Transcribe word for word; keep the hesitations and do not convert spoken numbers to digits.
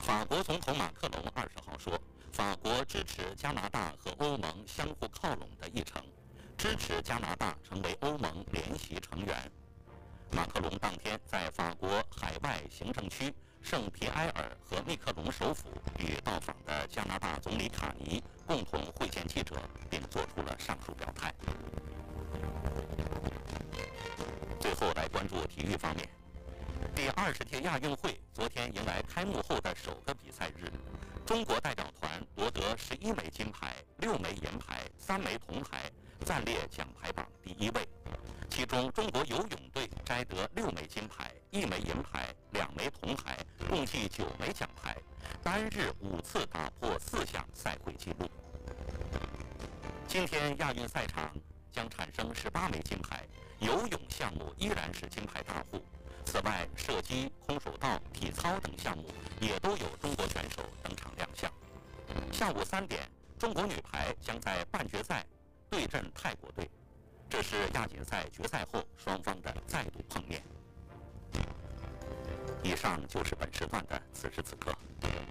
法国总统马克龙二十号说，法国支持加拿大和欧盟相互靠拢的议程，支持加拿大成为欧盟联席成员。马克龙当天在法国海外行政区圣皮埃尔和密克隆首府与到访的加拿大总理卡尼共同会见记者，并作出了上述表态。最后来关注体育方面，第二十届亚运会昨天迎来开幕后的首个比赛日，中国代表团夺得十一枚金牌、六枚银牌、三枚铜牌，暂列奖牌榜第一位。其中，中国游泳队摘得六枚金牌、一枚银牌、两枚铜牌，共计九枚奖牌，单日五次打破四项赛会纪录。今天亚运赛场将产生十八枚金牌，游泳项目依然是金牌大户。此外，射击、空手道、体操等项目也都有中国选手登场亮相。下午三点，中国女排将在半决赛对阵泰国队，这是亚锦赛决赛后双方的再度碰面。以上就是本时段的此时此刻。